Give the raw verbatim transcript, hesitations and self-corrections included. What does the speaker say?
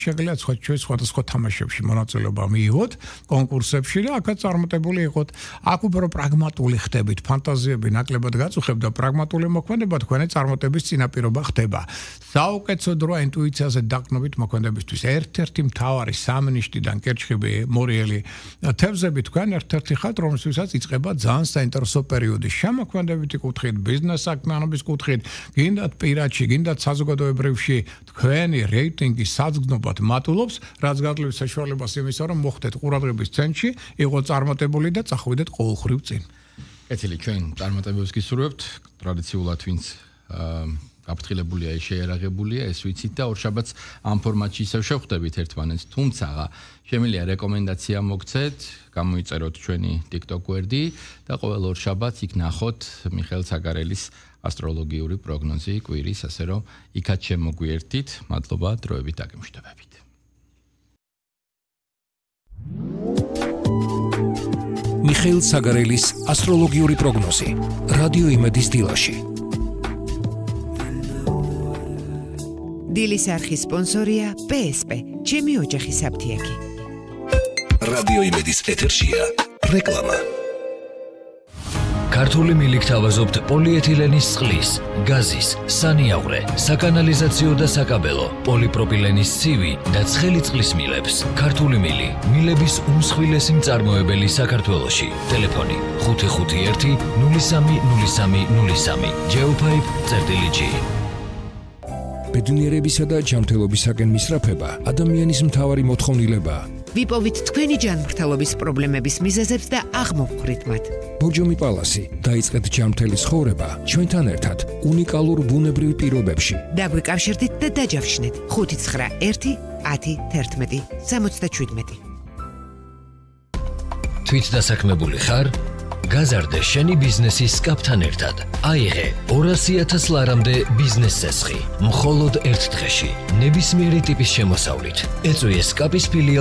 შეგიძლიათ სხვა ჩვენ სხვადასხვა თამაშებში მონაწილეობა მიიღოთ, კონკურსებში და აქაც წარმატებული იყოთ. აქ უფრო პრაგმატული ხდებით, ფანტაზიები ნაკლებად გაწუხებთ და პრაგმატული მოქმედება თქვენი წარმატების წინაპირობა ხდება. საუკეთესო დროა ინტუიციაზე დაყრდნობით მოქმედებისთვის. ერთ-ერთი მთავარი სამნიშნიდან კერჩხიბი მორიელი თევზები თქვენ ერთ-ერთი ხართ, რომელსაც იწყება ძალიან საინტერესო პერიოდი. შემოქმედებითი კუთხით, ბიზნეს საქმიანობის კუთხით, გინდათ პირადში, გინდათ საზოგადოებრივში თქვენი რეიტინგი საძგნობად მატულობს, რაც გაძლევს საშუალებას იმისა, რომ მოხდეთ ყურადღების ცენტრში, იყოთ წარმატებული და წახვიდეთ ყოველხრივ წინ. კეთილი, ჩვენ წარმატებებს გისურვებთ, ტრადიციულად ვინც გაფრთხილებულია, შეერაღებულია, ეს ვიცით და ორშაბათს ამ ფორმატში ისევ შევხვდებით ერთმანეთს, თუმცა შემიძლია რეკომენდაცია მოგცეთ, გამოიწეროთ ჩვენი TikTok გვერდი და ყოველ ორშაბათს იქ ნახოთ მიხეილ ცაგარელის ასტროლოგიური პროგნოზი კვირის, ასე რომ იქაც შემოგვიერთდით. მადლობა დროებით დაგემშვიდობებით. მიხეილ ცაგარელის ასტროლოგიური პროგნოზი რადიო იმედის დილაში. დილის არხის სპონსორია პე ეს პე, ჩემი ოჯახის აფთიაქი. რადიო იმედის ეთერშია რეკლამა. ქართული მილიქ თავაზობთ პოლიეთილენის წყლის, გაზის, სანიავრე, საკანალიზაციო და საკაბელო, პოლიპროპილენის ცივი და ცხელი წყლის მილებს. ქართული მილი, მილების უმსხვილესი მწარმოებელი საქართველოში. ტელეფონი ხუთი ხუთი ერთი ნული სამი ნული სამი ნული სამი. ჯეოფაიფ წერტილი ჯი. ბედნიერებისა და ჯანმრთელობისაკენ მისწრაფება ადამიანის მთავარი მოთხოვნილებაა. ვიპოვით თქვენი ჯანმრთელობის პრობლემების მიზეზებს და აღმოვხვრით მათ. ბორჯომი პალასი, დაიწყეთ ჯანმრთელი ცხოვრება ჩვენთან ერთად უნიკალურ ბუნებრივ პირობებში. დაგვიკავშირდით და დაჯავშნეთ ხუთი ცხრა ერთი ათი თერთმეტი სამოცდაშვიდმეტი. თვით დასაქმებული ხარ? გაზარდე შენი ბიზნესის კაპთან ერთად. აიღე ორასი ათას ლარამდე ბიზნეს წესხი. მხოლოდ ერთ დღეში. ნებისმიერი ტიპის შემოსავლით. ეწვიეს კაპის ფილიალ